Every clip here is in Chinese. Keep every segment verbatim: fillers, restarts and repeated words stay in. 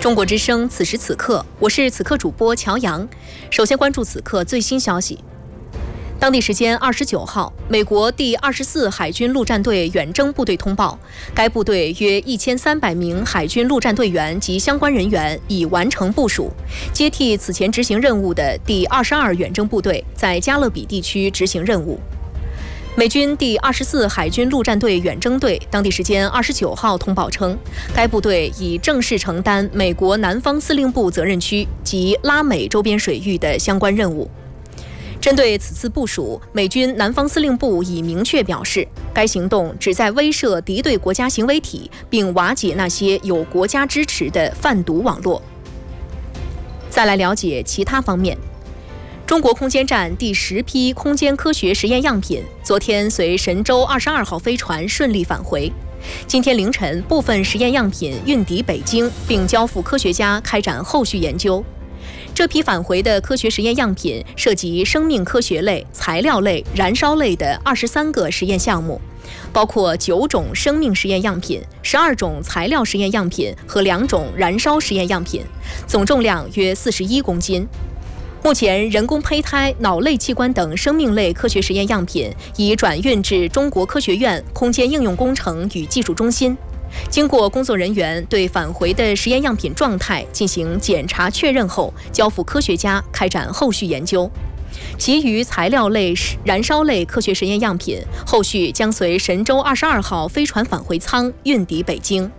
中国之声，此时此刻，我是此刻主播乔阳。首先关注此刻最新消息。当地时间二十九号，美国第二十四海军陆战队远征部队通报，该部队约一千三百名海军陆战队员及相关人员已完成部署，接替此前执行任务的第二十二远征部队在加勒比地区执行任务。美军第二十四海军陆战队远征队当地时间二十九号通报称，该部队已正式承担美国南方司令部责任区及拉美周边水域的相关任务。针对此次部署，美军南方司令部已明确表示，该行动旨在威慑敌对国家行为体，并瓦解那些有国家支持的贩毒网络。再来了解其他方面。中国空间站第十批空间科学实验样品昨天随神舟二十二号飞船顺利返回。今天凌晨，部分实验样品运抵北京，并交付科学家开展后续研究。这批返回的科学实验样品涉及生命科学类、材料类、燃烧类的二十三个实验项目，包括九种生命实验样品、十二种材料实验样品和两种燃烧实验样品，总重量约四十一公斤。目前，人工胚胎、脑类器官等生命类科学实验样品已转运至中国科学院空间应用工程与技术中心。经过工作人员对返回的实验样品状态进行检查确认后，交付科学家开展后续研究。其余材料类、燃烧类科学实验样品后续将随神舟二十二号飞船返回舱运抵北京。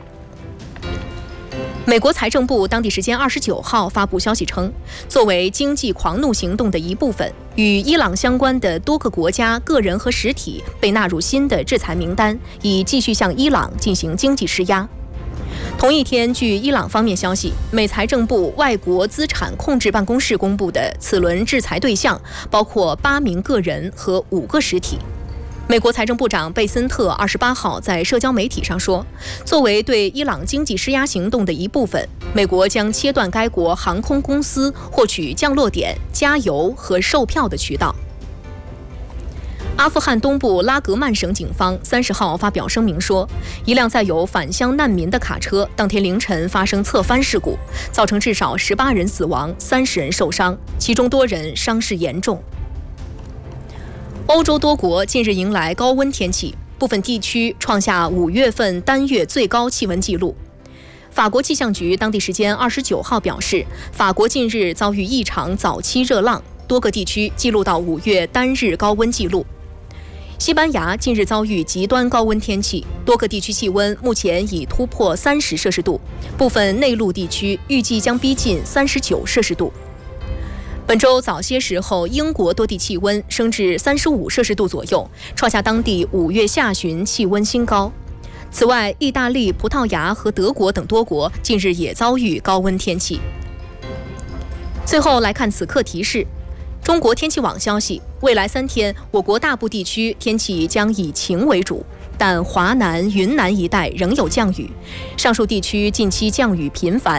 美国财政部当地时间二十九号发布消息称，作为经济狂怒行动的一部分，与伊朗相关的多个国家、个人和实体被纳入新的制裁名单，以继续向伊朗进行经济施压。同一天，据伊朗方面消息，美财政部外国资产控制办公室公布的此轮制裁对象包括八名个人和五个实体。美国财政部长贝森特二十八号在社交媒体上说，作为对伊朗经济施压行动的一部分，美国将切断该国航空公司获取降落点、加油和售票的渠道。阿富汗东部拉格曼省警方三十号发表声明说，一辆载有返乡难民的卡车当天凌晨发生侧翻事故，造成至少十八人死亡、三十人受伤，其中多人伤势严重。欧洲多国近日迎来高温天气，部分地区创下五月份单月最高气温纪录。法国气象局当地时间二十九号表示，法国近日遭遇一场早期热浪，多个地区记录到五月单日高温纪录。西班牙近日遭遇极端高温天气，多个地区气温目前已突破三十摄氏度，部分内陆地区预计将逼近三十九摄氏度。本周早些时候，英国多地气温升至三十五摄氏度左右，创下当地五月下旬气温新高。此外，意大利、葡萄牙和德国等多国近日也遭遇高温天气。最后来看此刻提示。中国天气网消息，未来三天，我国大部地区天气将以晴为主，但华南、云南一带仍有降雨。上述地区近期降雨频繁。